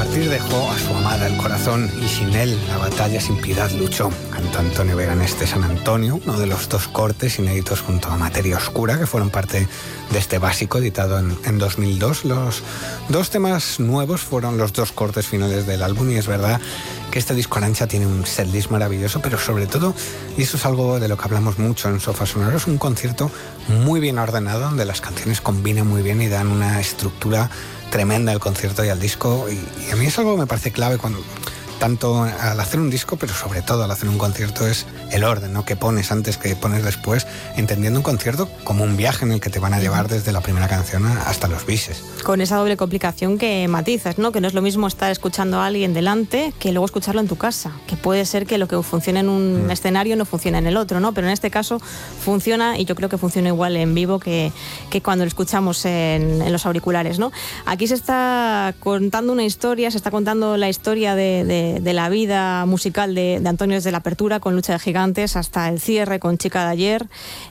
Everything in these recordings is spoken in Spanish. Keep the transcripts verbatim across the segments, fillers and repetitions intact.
partir dejó a su amada el corazón y sin él la batalla sin piedad luchó. Cantó Antonio Vega en este San Antonio, uno de los dos cortes inéditos junto a Materia Oscura, que fueron parte de este básico editado en, en dos mil dos. Los dos temas nuevos fueron los dos cortes finales del álbum y es verdad que este disco Arantxa tiene un setlist maravilloso, pero sobre todo, y eso es algo de lo que hablamos mucho en Sofá Sonoro, es un concierto muy bien ordenado donde las canciones combinan muy bien y dan una estructura tremenda al concierto y al disco, y, y a mí es algo que me parece clave cuando, tanto al hacer un disco, pero sobre todo al hacer un concierto, es el orden, ¿no? Que pones antes, que pones después, entendiendo un concierto como un viaje en el que te van a llevar desde la primera canción hasta los bises. Con esa doble complicación que matizas, ¿no? Que no es lo mismo estar escuchando a alguien delante que luego escucharlo en tu casa, que puede ser que lo que funcione en un mm. escenario no funcione en el otro, ¿no? Pero en este caso funciona, y yo creo que funciona igual en vivo que, que cuando lo escuchamos en, en los auriculares, ¿no? Aquí se está contando una historia, se está contando la historia de, de de la vida musical de, de Antonio desde la apertura con Lucha de Gigantes hasta el cierre con Chica de Ayer.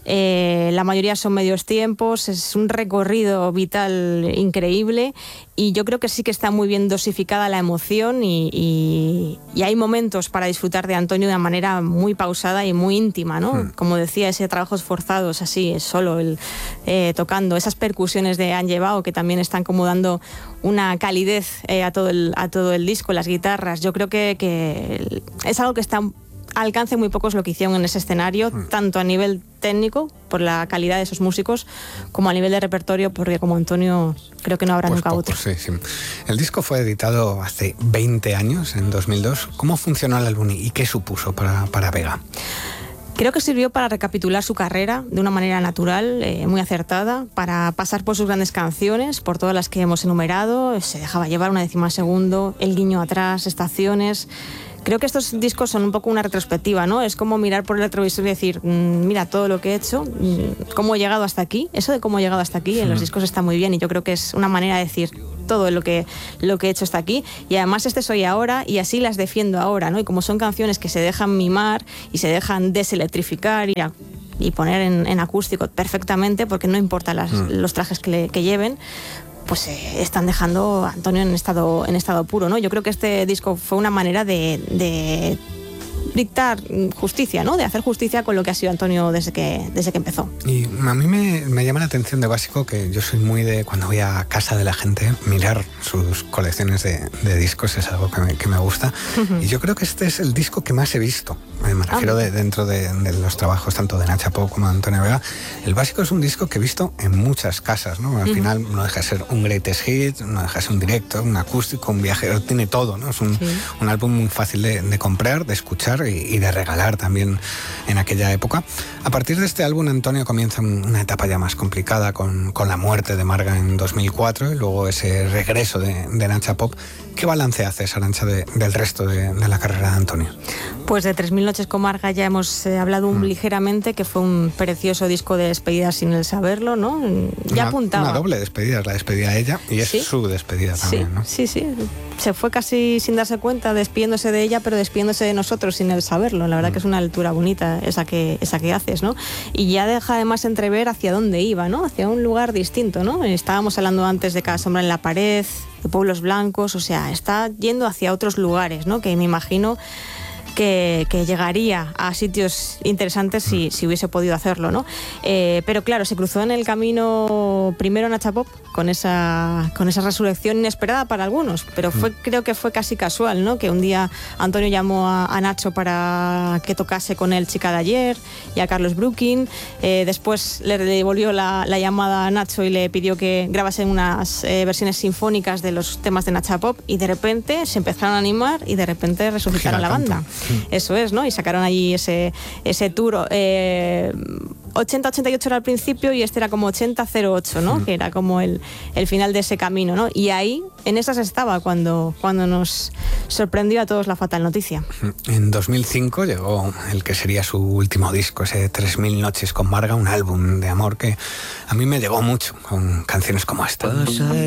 Eh, la mayoría son medios tiempos, es un recorrido vital increíble y yo creo que sí que está muy bien dosificada la emoción y, y, y hay momentos para disfrutar de Antonio de una manera muy pausada y muy íntima, ¿no? Mm. Como decía, ese trabajos forzados así, solo el, eh, tocando, esas percusiones de Han Llevado que también están como dando una calidez eh, a, todo el, a todo el disco, las guitarras. Yo creo que, que es algo que está al alcance muy pocos lo que hicieron en ese escenario, mm. tanto a nivel técnico, por la calidad de esos músicos, como a nivel de repertorio, porque como Antonio creo que no habrá pues nunca poco, otro. Sí, sí. El disco fue editado hace veinte años, en dos mil dos. ¿Cómo funcionó el álbum y qué supuso para, para Vega? Creo que sirvió para recapitular su carrera de una manera natural, eh, muy acertada, para pasar por sus grandes canciones, por todas las que hemos enumerado. Se dejaba llevar una décima segundo, El guiño atrás, Estaciones. Creo que estos discos son un poco una retrospectiva, ¿no? Es como mirar por el retrovisor y decir, mmm, mira todo lo que he hecho, mmm, cómo he llegado hasta aquí. Eso de cómo he llegado hasta aquí sí. En los discos está muy bien y yo creo que es una manera de decir todo lo que, lo que he hecho hasta aquí. Y además este soy ahora y así las defiendo ahora, ¿no? Y como son canciones que se dejan mimar y se dejan deselectrificar y, a, y poner en, en acústico perfectamente, porque no importa las, mm. los trajes que, le, que lleven, pues eh, están dejando a Antonio en estado, en estado puro, ¿no? Yo creo que este disco fue una manera de, de dictar justicia, ¿no? De hacer justicia con lo que ha sido Antonio desde que, desde que empezó. Y a mí me, me llama la atención de básico que yo soy muy de, cuando voy a casa de la gente, mirar sus colecciones de, de discos, es algo que me, que me gusta. Uh-huh. Y yo creo que este es el disco que más he visto. Me refiero ah. de, dentro de, de los trabajos tanto de Nacha Pop como de Antonio Vega. El básico es un disco que he visto en muchas casas, ¿no? Al uh-huh. final no deja de ser un greatest hit, no deja de ser un directo, un acústico, un viajero, tiene todo, ¿no? Es un, sí. un álbum muy fácil de, de comprar, de escuchar y, y de regalar también en aquella época. A partir de este álbum Antonio comienza una etapa ya más complicada con, con la muerte de Marga en dos mil cuatro y luego ese regreso de, de Nacha Pop. ¿Qué balance haces, Arantxa, de, del resto de, de la carrera de Antonio? Pues de tres mil noches con Marga ya hemos eh, hablado un, mm. ligeramente, que fue un precioso disco de despedida sin él saberlo, ¿no? Ya una, apuntaba. Una doble despedida, la despedida a ella y es ¿Sí? su despedida también, sí, ¿no? Sí, sí, se fue casi sin darse cuenta, despidiéndose de ella, pero despidiéndose de nosotros sin él saberlo. La verdad mm. que es una altura bonita esa que, esa que haces, ¿no? Y ya deja además entrever hacia dónde iba, ¿no? Hacia un lugar distinto, ¿no? Estábamos hablando antes de Cada sombra en la pared, de Pueblos Blancos, o sea, está yendo hacia otros lugares, ¿no? Que me imagino que, que llegaría a sitios interesantes si, si hubiese podido hacerlo, ¿no? Eh, pero claro, se cruzó en el camino primero Nacha Pop con esa, con esa resurrección inesperada para algunos, pero fue, creo que fue casi casual, ¿no? Que un día Antonio llamó a, a Nacho para que tocase con él Chica de Ayer y a Carlos Brooking, eh, después le devolvió la, la llamada a Nacho y le pidió que grabase unas eh, versiones sinfónicas de los temas de Nacha Pop y de repente se empezaron a animar y de repente resucitaron la banda. Sí. Eso es, ¿no? Y sacaron allí ese, ese tour. Eh, ochenta ochenta y ocho era al principio y este era como ochenta cero ocho, ¿no? Mm. Que era como el, el final de ese camino, ¿no? Y ahí, en esas estaba cuando, cuando nos sorprendió a todos la fatal noticia. En dos mil cinco llegó el que sería su último disco, ese tres mil noches con Marga, un álbum de amor que a mí me llegó mucho, con canciones como esta.